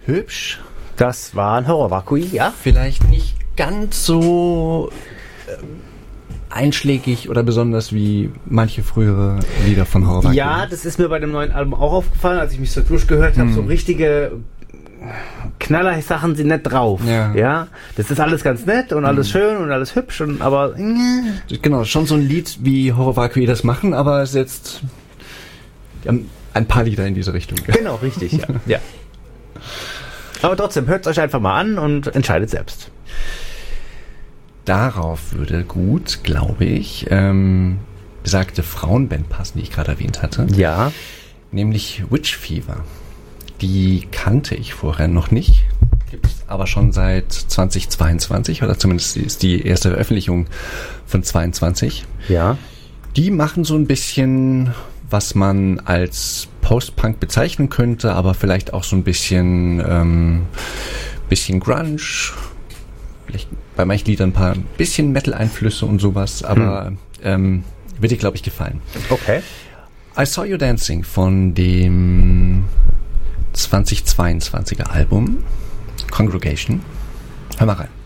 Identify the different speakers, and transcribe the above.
Speaker 1: Hübsch.
Speaker 2: Das war ein Horror-Vakui, ja?
Speaker 1: Vielleicht nicht ganz so einschlägig oder besonders wie manche frühere Lieder von Horror-Vakui.
Speaker 2: Ja, das ist mir bei dem neuen Album auch aufgefallen, als ich mich so durchgehört habe. So richtige Knaller-Sachen sind nicht drauf. Ja, das ist alles ganz nett und alles schön und alles hübsch, aber
Speaker 1: genau, schon so ein Lied wie Horror-Vakui das machen, aber es setzt ein paar Lieder in diese Richtung.
Speaker 2: Genau, richtig, ja. Ja. Aber trotzdem, hört es euch einfach mal an und entscheidet selbst.
Speaker 1: Darauf würde gut, glaube ich, besagte Frauenband passen, die ich gerade erwähnt hatte.
Speaker 2: Ja.
Speaker 1: Nämlich Witch Fever. Die kannte ich vorher noch nicht, gibt es aber schon seit 2022, oder zumindest ist die erste Veröffentlichung von 22.
Speaker 2: Ja.
Speaker 1: Die machen so ein bisschen, was man als Post-Punk bezeichnen könnte, aber vielleicht auch so ein bisschen Grunge, vielleicht bei manchen Liedern ein bisschen Metal-Einflüsse und sowas, aber wird dir, glaube ich, gefallen.
Speaker 2: Okay.
Speaker 1: I Saw You Dancing von dem 2022er Album Congregation. Hör mal rein.